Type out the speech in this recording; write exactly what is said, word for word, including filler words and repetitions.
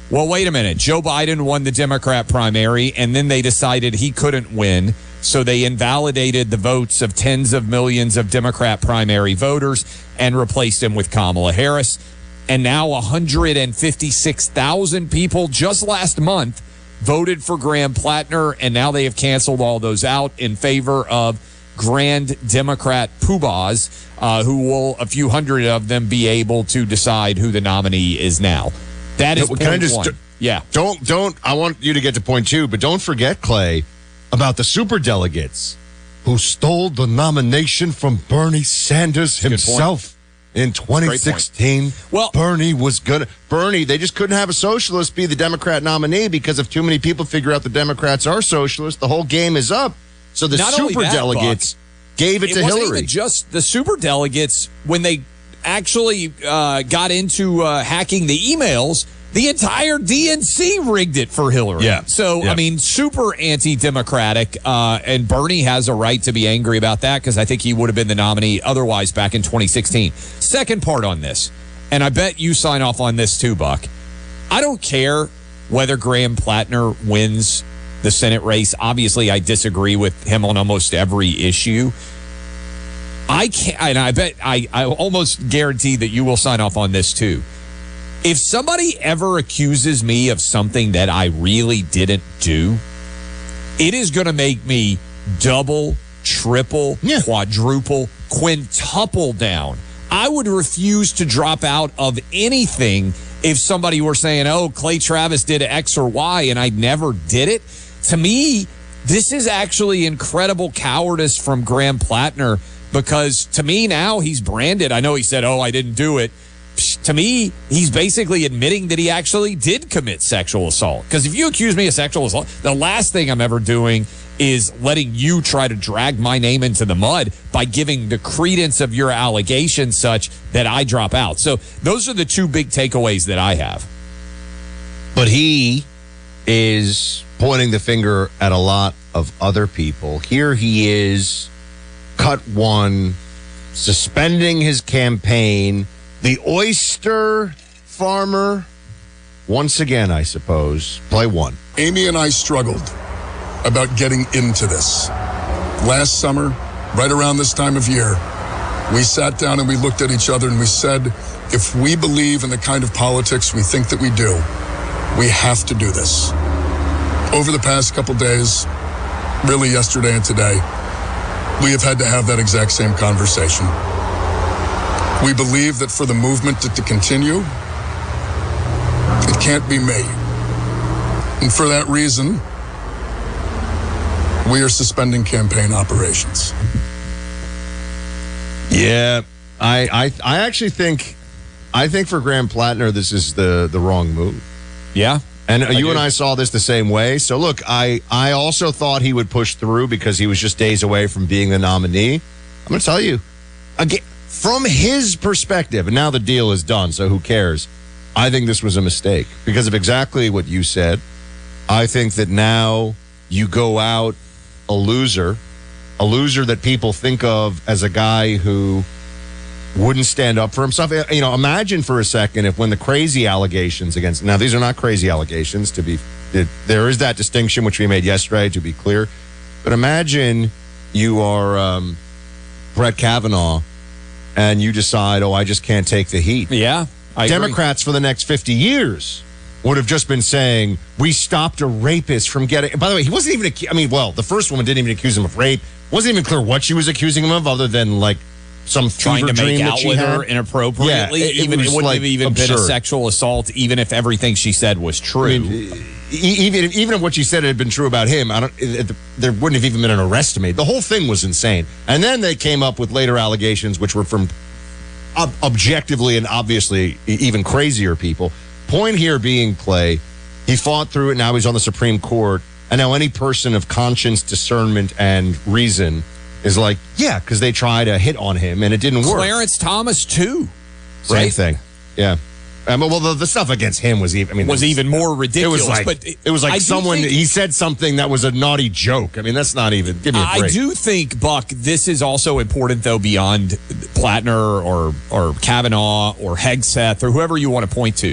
well, wait a minute. Joe Biden won the Democrat primary, and then they decided he couldn't win. So they invalidated the votes of tens of millions of Democrat primary voters and replaced him with Kamala Harris. And now one hundred fifty-six thousand people just last month voted for Graham Plattner, and now they have canceled all those out in favor of grand Democrat poobahs, uh, who will, a few hundred of them, be able to decide who the nominee is now. That is no, point can I just, one. Yeah. Don't, don't, I want you to get to point two, but don't forget, Clay, about the superdelegates who stole the nomination from Bernie Sanders himself in twenty sixteen. Well, Bernie was going to, Bernie, they just couldn't have a socialist be the Democrat nominee because if too many people figure out the Democrats are socialists, the whole game is up. So the superdelegates gave it, it to wasn't Hillary. Even just the superdelegates, when they actually uh, got into uh, hacking the emails, the entire D N C rigged it for Hillary. Yeah. So, yeah. I mean, super anti-democratic, uh, and Bernie has a right to be angry about that because I think he would have been the nominee otherwise back in twenty sixteen. Second part on this, and I bet you sign off on this too, Buck. I don't care whether Graham Plattner wins the Senate race. Obviously, I disagree with him on almost every issue. I can't, and I bet I, I almost guarantee that you will sign off on this too. If somebody ever accuses me of something that I really didn't do, it is going to make me double, triple, yeah. quadruple, quintuple down. I would refuse to drop out of anything if somebody were saying, oh, Clay Travis did X or Y, and I never did it. To me, this is actually incredible cowardice from Graham Plattner because to me now he's branded. I know he said, oh, I didn't do it. To me, he's basically admitting that he actually did commit sexual assault. Because if you accuse me of sexual assault, the last thing I'm ever doing is letting you try to drag my name into the mud by giving the credence of your allegation such that I drop out. So those are the two big takeaways that I have. But he is pointing the finger at a lot of other people. Here he is, cut one, suspending his campaign. The oyster farmer, once again, I suppose. Play one. Amy and I struggled about getting into this. Last summer, right around this time of year, we sat down and we looked at each other and we said, if we believe in the kind of politics we think that we do, we have to do this. Over the past couple days, really yesterday and today, we have had to have that exact same conversation. We believe that for the movement to, to continue, it can't be me. And for that reason, we are suspending campaign operations. Yeah, I, I, I actually think, I think for Graham Plattner, this is the, the wrong move. Yeah. And I you do. and I saw this the same way. So, look, I, I also thought he would push through because he was just days away from being the nominee. I'm going to tell you, again, from his perspective, and now the deal is done, so who cares? I think this was a mistake because of exactly what you said. I think that now you go out a loser, a loser that people think of as a guy who wouldn't stand up for himself. You know, imagine for a second if when the crazy allegations against, now these are not crazy allegations, to be, it, there is that distinction which we made yesterday, to be clear. But imagine you are um, Brett Kavanaugh and you decide, oh, I just can't take the heat. Yeah. I Democrats agree. for the next fifty years would have just been saying, we stopped a rapist from getting, by the way, he wasn't even, I mean, well, the first woman didn't even accuse him of rape. Wasn't even clear what she was accusing him of other than like some trying to dream make that out she with had. her inappropriately. Yeah, it, it even was it wouldn't like have even absurd. been a sexual assault, even if everything she said was true. I mean, e- even if, even if what she said had been true about him, I don't. It, it, there wouldn't have even been an arrest made. The whole thing was insane. And then they came up with later allegations, which were from ob- objectively and obviously even crazier people. Point here being, Clay, he fought through it. Now he's on the Supreme Court, and now any person of conscience, discernment, and reason is like, yeah, because they tried to hit on him and it didn't work. Clarence Thomas too, Same right? thing. Yeah. I mean, well, the, the stuff against him was even. I mean, was it was, even more ridiculous. It was like, but it was like I do someone. think- He said something that was a naughty joke. I mean, that's not even. Give me a break. I do think, Buck, this is also important, though, beyond Plattner or or Kavanaugh or Hegseth or whoever you want to point to.